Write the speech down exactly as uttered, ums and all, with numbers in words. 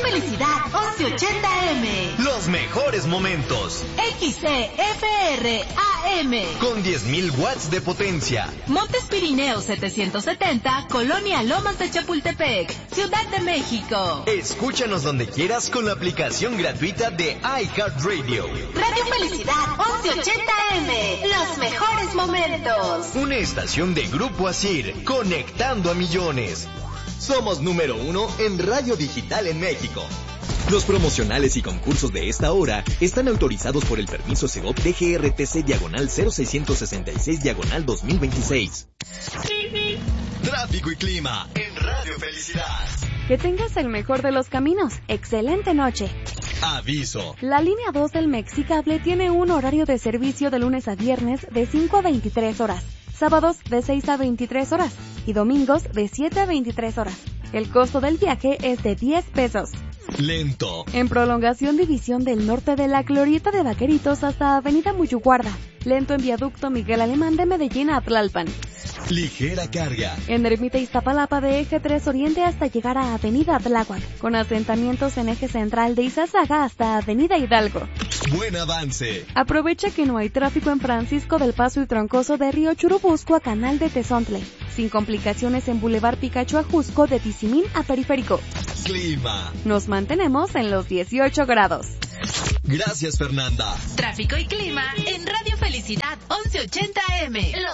Felicidad once ochenta eme. Los mejores momentos. X C F R A M. Con diez mil watts de potencia. Montes Pirineos setecientos setenta, Colonia Lomas de Chapultepec, Ciudad de México. Escúchanos donde quieras con la aplicación gratuita de iHeartRadio. Radio Felicidad once ochenta eme. Los mejores momentos. Una estación de Grupo Asir, conectando a millones. Somos número uno en radio digital en México. Los promocionales y concursos de esta hora están autorizados por el permiso Segov D G R T C diagonal cero seiscientos sesenta y seis diagonal dos mil veintiséis. Tráfico y clima en Radio Felicidad. Que tengas el mejor de los caminos. Excelente noche. Aviso. La línea dos del Mexicable tiene un horario de servicio de lunes a viernes de cinco a veintitrés horas, sábados de seis a veintitrés horas y domingos de siete a veintitrés horas. El costo del viaje es de diez pesos. Lento. En prolongación División del Norte de la Glorieta de Vaqueritos hasta Avenida Muyuguarda. Lento en viaducto Miguel Alemán de Medellín a Tlalpan. Ligera carga. En Ermita Iztapalapa de Eje tres Oriente hasta llegar a Avenida Tláhuac, con asentamientos en Eje Central de Izazaga hasta Avenida Hidalgo. Buen avance. Aprovecha que no hay tráfico en Francisco del Paso y Troncoso de Río Churubusco a Canal de Tezontle. Sin complicaciones en Boulevard Picacho a Jusco de Tizimín a Periférico. Clima. Nos mantenemos en los dieciocho grados. Gracias, Fernanda. Tráfico y clima en Radio Felicidad once ochenta eme.